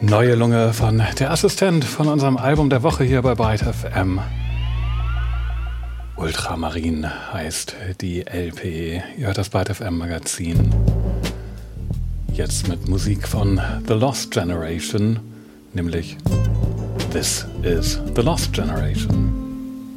Neue Lunge von der Assistent von unserem Album der Woche hier bei Byte FM. Ultramarin heißt die LP. Ihr hört das Byte FM Magazin. Jetzt mit Musik von The Lost Generation, nämlich This is The Lost Generation.